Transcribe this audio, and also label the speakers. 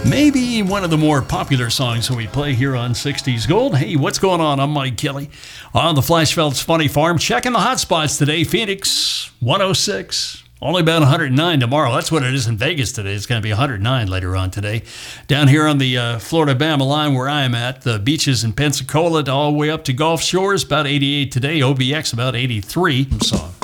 Speaker 1: Maybe one of the more popular songs that we play here on 60s Gold. Hey, what's going on? I'm Mike Kelly on the Flashfeld's Funny Farm. Checking the hot spots today. Phoenix, 106. Only about 109 tomorrow. That's what it is in Vegas today. It's going to be 109 later on today. Down here on the Florida-Bama line where I am at, the beaches in Pensacola all the way up to Gulf Shores, about 88 today. OBX, about 83. Song.